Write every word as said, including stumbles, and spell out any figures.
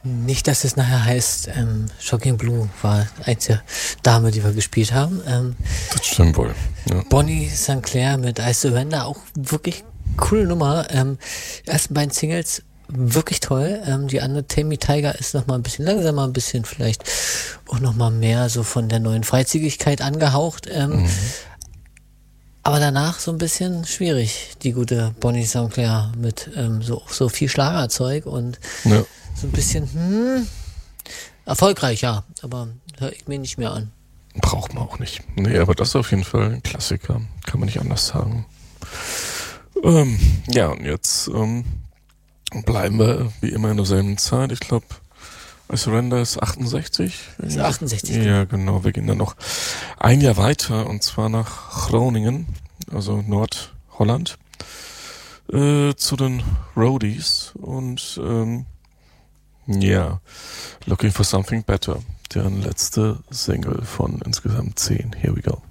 Nicht, dass es nachher heißt, ähm, Shocking Blue war einzige Dame, die wir gespielt haben. Ähm, Das stimmt wohl. Ja. Bonnie Saint Clair mit I Surrender, auch wirklich coole Nummer. Ähm, die ersten beiden Singles wirklich toll. Ähm, die andere Tammy Tiger ist nochmal ein bisschen langsamer, ein bisschen vielleicht auch nochmal mehr so von der neuen Freizügigkeit angehaucht. Ähm, mhm. Aber danach so ein bisschen schwierig, die gute Bonnie Saint Clair mit ähm, so, so viel Schlagerzeug und ja. So ein bisschen, hm, erfolgreich, ja, aber höre ich mir nicht mehr an. Braucht man auch nicht. Nee, aber das ist auf jeden Fall ein Klassiker, kann man nicht anders sagen. Ähm, ja, und jetzt ähm, bleiben wir wie immer in derselben Zeit. Ich glaube, I Surrender ist achtundsechzig. Ist achtundsechzig. Ja, genau. Wir gehen dann noch ein Jahr weiter und zwar nach Groningen, also Nordholland, äh, zu den Roadies und ähm, ja, yeah. Looking for Something Better, deren letzte Single von insgesamt zehn. Here we go.